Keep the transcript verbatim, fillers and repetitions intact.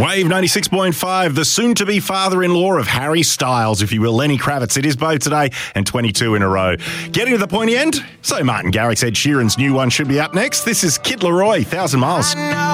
Wave ninety-six point five, the soon-to-be father-in-law of Harry Styles, if you will, Lenny Kravitz. It is both today and twenty-two in a row. Getting to the pointy end, so Martin Garrix, Ed Sheeran's new one should be up next. This is Kid Laroi, Thousand Miles.